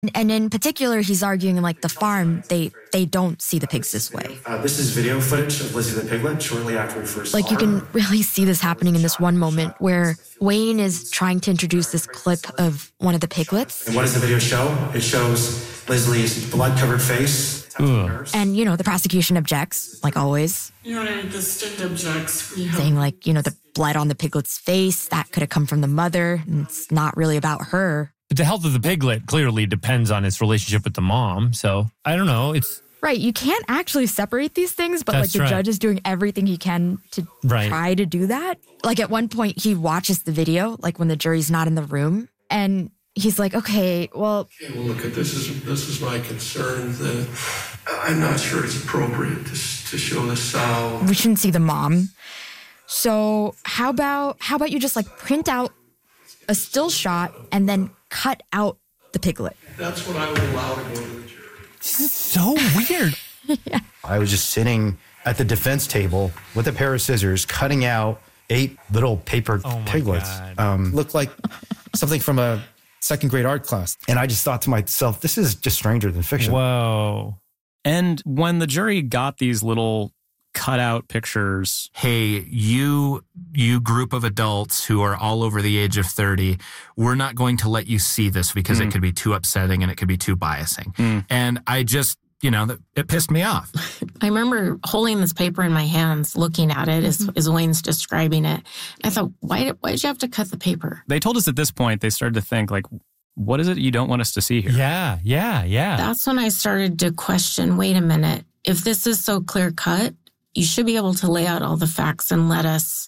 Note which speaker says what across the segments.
Speaker 1: And in particular, he's arguing like the farm, they don't see the pigs this way.
Speaker 2: This is video footage of Lizzie the piglet shortly after we first saw her.
Speaker 1: Like you can really see this happening in this one moment where Wayne is trying to introduce this clip of one of the piglets.
Speaker 2: And what does the video show? It shows Leslie's blood-covered face.
Speaker 1: And, the prosecution objects, like always.
Speaker 3: Your Honor, the state objects.
Speaker 1: Saying like, the blood on the piglet's face, that could have come from the mother, and it's not really about her.
Speaker 4: But the health of the piglet clearly depends on its relationship with the mom. So, I don't know. It's
Speaker 1: right. You can't actually separate these things, but
Speaker 4: That's
Speaker 1: the
Speaker 4: right.
Speaker 1: judge is doing everything he can to try to do that. Like at one point, he watches the video, like when the jury's not in the room, and he's like, okay, well,
Speaker 5: look at this is my concern. I'm not sure it's appropriate to show the sow.
Speaker 1: We shouldn't see the mom. So how about you just like print out a still shot and then cut out the piglet?
Speaker 5: That's what I would allow to go to the jury.
Speaker 4: This is so weird.
Speaker 1: Yeah.
Speaker 6: I was just sitting at the defense table with a pair of scissors, cutting out 8 little paper piglets.
Speaker 7: Looked like something from a second grade art class.
Speaker 6: And I just thought to myself, this is just stranger than fiction.
Speaker 4: Whoa.
Speaker 8: And when the jury got these little cutout pictures,
Speaker 9: hey, you group of adults who are all over the age of 30, we're not going to let you see this because it could be too upsetting and it could be too biasing. And I just, it pissed me off.
Speaker 3: I remember holding this paper in my hands, looking at it as Wayne's describing it. I thought, why did you have to cut the paper?
Speaker 8: they told us at this point, they started to think like, what is it you don't want us to see here?
Speaker 4: Yeah.
Speaker 3: That's when I started to question, wait a minute, if this is so clear cut, you should be able to lay out all the facts and let us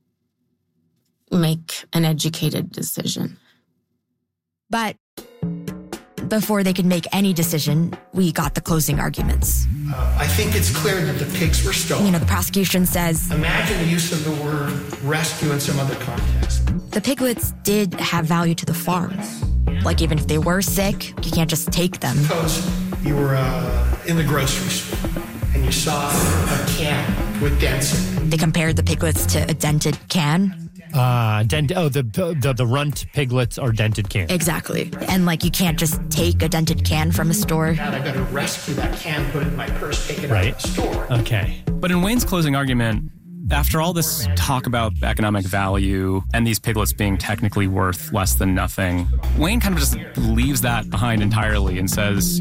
Speaker 3: make an educated decision.
Speaker 1: But before they could make any decision, we got the closing arguments.
Speaker 5: I think it's clear that the pigs were stolen.
Speaker 1: The prosecution says,
Speaker 5: Imagine the use of the word rescue in some other context.
Speaker 1: the piglets did have value to the farm. Like even if they were sick, you can't just take them.
Speaker 5: Suppose you were in the grocery store and you saw a can with dents in it.
Speaker 1: They compared the piglets to a dented can.
Speaker 4: The runt piglets are dented cans.
Speaker 1: Exactly. And like you can't just take a dented can from a store.
Speaker 5: Now I better rescue that can, put it in my purse, take it out of the store.
Speaker 4: Okay.
Speaker 8: But in Wayne's closing argument, after all this talk about economic value and these piglets being technically worth less than nothing, Wayne kind of just leaves that behind entirely and says,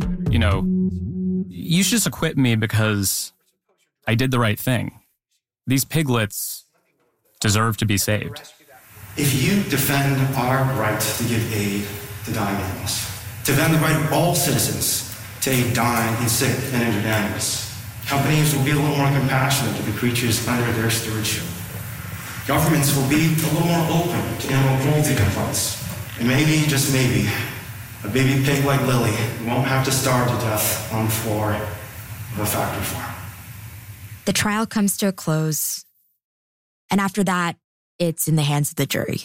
Speaker 8: you should just acquit me because I did the right thing. These piglets deserve to be saved.
Speaker 2: If you defend our right to give aid to dying animals, defend the right of all citizens to aid dying and sick and injured animals, companies will be a little more compassionate to the creatures under their stewardship. Governments will be a little more open to animal cruelty complaints. And maybe, just maybe, a baby pig like Lily won't have to starve to death on the floor of a factory farm.
Speaker 1: The trial comes to a close. And after that, it's in the hands of the jury.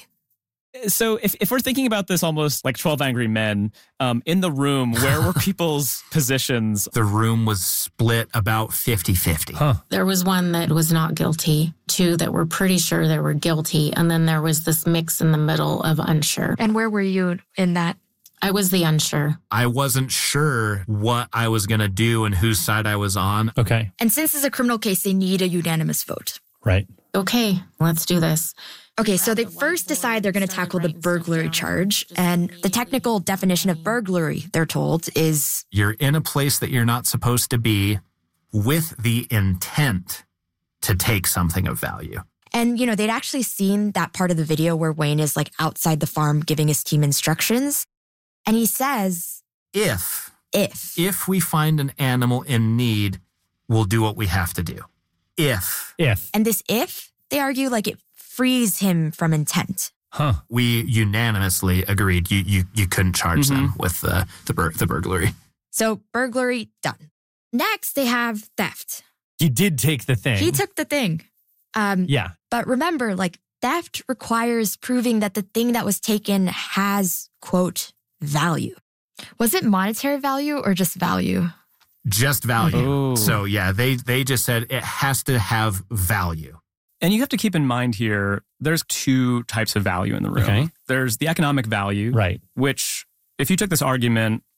Speaker 8: So if we're thinking about this almost like 12 Angry Men, in the room, where were people's positions?
Speaker 9: The room was split about 50-50.
Speaker 3: There was one that was not guilty, 2 that were pretty sure they were guilty, and then there was this mix in the middle of unsure.
Speaker 1: And where were you in that?
Speaker 3: I was the unsure.
Speaker 9: I wasn't sure what I was going to do and whose side I was on.
Speaker 4: Okay.
Speaker 1: And since it's a criminal case, they need a unanimous vote.
Speaker 4: Right.
Speaker 3: Okay, let's do this.
Speaker 1: Okay, so they first decide they're going to tackle the burglary charge. And the technical definition of burglary, they're told, is
Speaker 9: you're in a place that you're not supposed to be with the intent to take something of value.
Speaker 1: And, they'd actually seen that part of the video where Wayne is like outside the farm giving his team instructions. And he says,
Speaker 9: If we find an animal in need, we'll do what we have to do. If.
Speaker 1: And this if, they argue like it frees him from intent.
Speaker 9: We unanimously agreed you couldn't charge them with the burglary.
Speaker 1: So burglary, done. Next, they have theft.
Speaker 4: He did take the thing.
Speaker 1: He took the thing.
Speaker 4: Yeah.
Speaker 1: But remember, theft requires proving that the thing that was taken has, quote, value. Was it monetary value or just value?
Speaker 9: Just value.
Speaker 8: Ooh.
Speaker 9: So yeah, they just said it has to have value.
Speaker 8: And you have to keep in mind here, there's 2 types of value in the room.
Speaker 4: Okay.
Speaker 8: There's the economic value,
Speaker 4: right?
Speaker 8: Which, if you took this argument